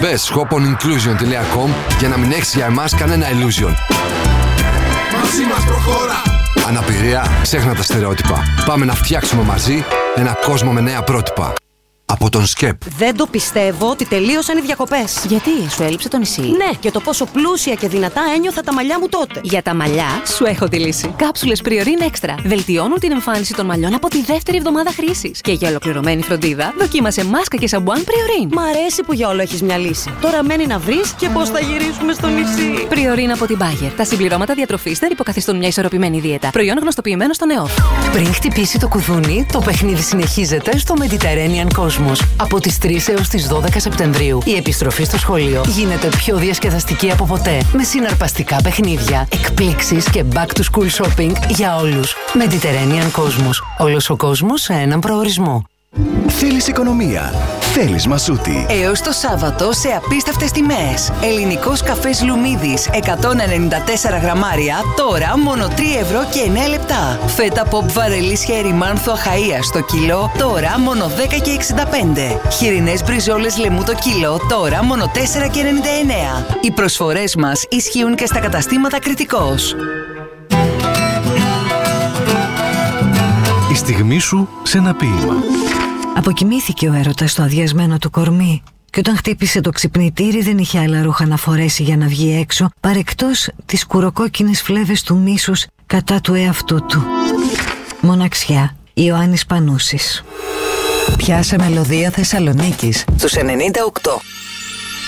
Μπες shoponinclusion.com για να μην έχεις για εμάς κανένα illusion. Μαζί μας προχώρα. Αναπηρία, ξέχνα τα στερεότυπα. Πάμε να φτιάξουμε μαζί ένα κόσμο με νέα πρότυπα. Από τον ΣΚΕΠ. Δεν το πιστεύω ότι τελείωσαν οι διακοπές. Γιατί, σου έλειψε το νησί? Ναι, και το πόσο πλούσια και δυνατά ένιωθα τα μαλλιά μου τότε. Για τα μαλλιά, σου έχω τη λύση. Κάψουλες Priorin Extra. Βελτιώνουν την εμφάνιση των μαλλιών από τη δεύτερη εβδομάδα χρήσης. Και για ολοκληρωμένη φροντίδα, δοκίμασε μάσκα και σαμπουάν Priorin. Μ' αρέσει που για όλο έχεις μια λύση. Τώρα μένει να βρεις και πώς θα γυρίσουμε στο νησί. Priorin από την Bayer. Τα συμπληρώματα διατροφής δεν υποκαθιστούν μια ισορροπημένη δίαιτα. Προϊόν γνωστοποιημένο στον ΕΟΦ. Πριν χτυπήσει το κουδούνι, το παιχνίδι συνεχίζεται στο Mediterranean Cosmos. Από τις 3 έως τις 12 Σεπτεμβρίου, η επιστροφή στο σχολείο γίνεται πιο διασκεδαστική από ποτέ. Με συναρπαστικά παιχνίδια, εκπλήξεις και back to school shopping για όλους. Mediterranean Cosmos. Όλος ο κόσμος σε έναν προορισμό. Θέλεις οικονομία. Θέλεις Μασούτη. Έως το Σάββατο σε απίστευτες τιμές. Ελληνικός καφές Λουμίδης 194 γραμμάρια, τώρα μόνο 3 ευρώ και 9 λεπτά. Φέτα pop βαρελίσια ερημάνθου Αχαΐας στο κιλό, τώρα μόνο 10 και 65. Χοιρινές μπριζόλες λεμού το κιλό, τώρα μόνο 4 και 99. Οι προσφορές μας ισχύουν και στα καταστήματα Κρητικός. Η στιγμή σου σε ένα ποίημα. Αποκοιμήθηκε ο έρωτας στο αδειασμένο του κορμί και όταν χτύπησε το ξυπνητήρι δεν είχε άλλα ρούχα να φορέσει για να βγει έξω παρεκτός τις κουροκόκκινες φλέβες του μίσους κατά του εαυτού του. Μοναξιά. Ιωάννης Πανούσης. Πιάσε μελωδία Θεσσαλονίκης στους 98.